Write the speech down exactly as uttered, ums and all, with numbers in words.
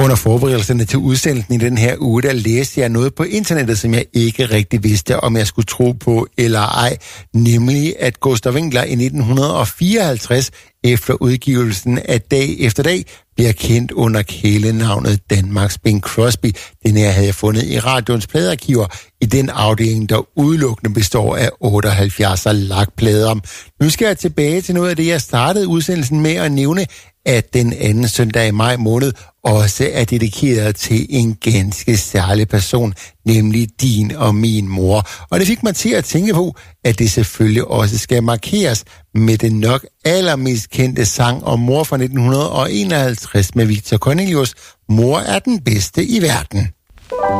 Under forberedelserne til udsendelsen i den her uge, der læste jeg noget på internettet, som jeg ikke rigtig vidste, om jeg skulle tro på eller ej. Nemlig, at Gustav Winckler i nitten fireoghalvtreds, efter udgivelsen af Dag efter Dag, bliver kendt under kælenavnet Danmarks Bing Crosby. Den her havde jeg fundet i radioens pladearkiver i den afdeling, der udelukkende består af otteoghalvfjerdser lakplader. Nu skal jeg tilbage til noget af det, jeg startede udsendelsen med at nævne, at den anden søndag i maj måned også er dedikeret til en ganske særlig person, nemlig din og min mor. Og det fik mig til at tænke på, at det selvfølgelig også skal markeres med den nok allermest kendte sang om mor fra nitten enoghalvtreds med Victor Cornelius. Mor er den bedste i verden.